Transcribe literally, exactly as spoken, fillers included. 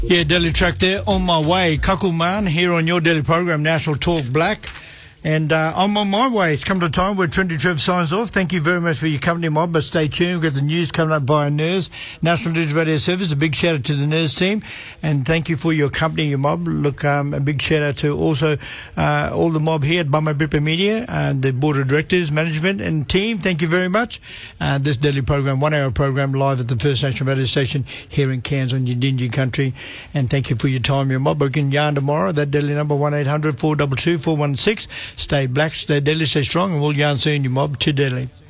Yeah, Daily Track there. On my way, Kakuman here on your daily program, National Talk Black. And uh, I'm on my way. It's come to a time where Trinity Trev signs off. Thank you very much for your company, Mob, but stay tuned. We've got the news coming up via N E R S, National Digital Radio Service. A big shout out to the N E R S team. And thank you for your company, your Mob. Look, um, a big shout out to also uh, all the Mob here at Bama Bripa Media and the Board of Directors, Management and team. Thank you very much. Uh, this daily program, one hour program live at the First National Radio Station here in Cairns on Yidinji country. And thank you for your time, your Mob. We can yarn tomorrow. That daily number one eight hundred four two two four one six. Stay black, stay deadly, stay strong, and we'll yarn soon, you Mob. To Delhi.